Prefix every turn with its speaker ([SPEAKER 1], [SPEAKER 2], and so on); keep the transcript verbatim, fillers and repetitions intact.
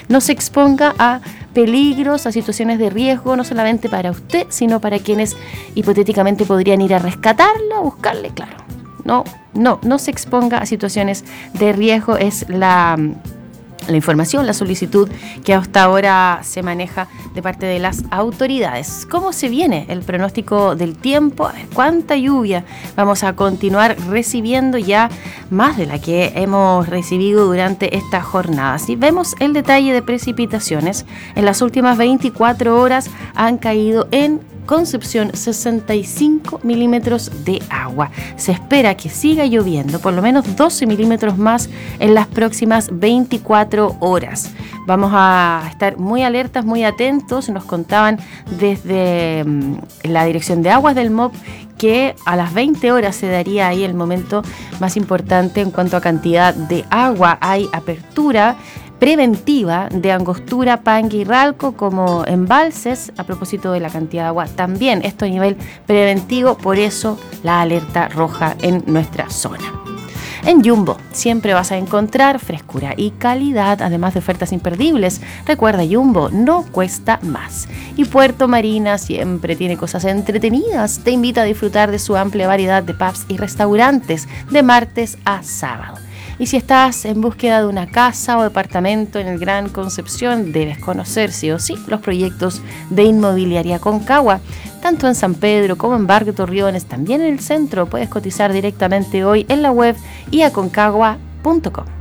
[SPEAKER 1] no se exponga a peligros, a situaciones de riesgo, no solamente para usted, sino para quienes hipotéticamente podrían ir a rescatarla, a buscarle, claro. No, no, no se exponga a situaciones de riesgo, es la... la información, la solicitud que hasta ahora se maneja de parte de las autoridades. ¿Cómo se viene el pronóstico del tiempo? A ver, ¿cuánta lluvia vamos a continuar recibiendo? Ya más de la que hemos recibido durante esta jornada. Si vemos el detalle de precipitaciones, en las últimas veinticuatro horas han caído en Concepción sesenta y cinco milímetros de agua. Se espera que siga lloviendo por lo menos doce milímetros más en las próximas veinticuatro horas. Vamos a estar muy alertas, muy atentos. Nos contaban desde um, la Dirección de Aguas del M O P que a las veinte horas se daría ahí el momento más importante en cuanto a cantidad de agua. Hay apertura preventiva de Angostura, Pangue y Ralco como embalses a propósito de la cantidad de agua. También esto a nivel preventivo, por eso la alerta roja en nuestra zona. En Jumbo siempre vas a encontrar frescura y calidad, además de ofertas imperdibles. Recuerda, Jumbo no cuesta más. Y Puerto Marina siempre tiene cosas entretenidas. Te invita a disfrutar de su amplia variedad de pubs y restaurantes de martes a sábado. Y si estás en búsqueda de una casa o departamento en el Gran Concepción, debes conocer sí o sí los proyectos de Inmobiliaria Concagua, tanto en San Pedro como en Barrio Torriones, también en el centro. Puedes cotizar directamente hoy en la web y a concagua punto com.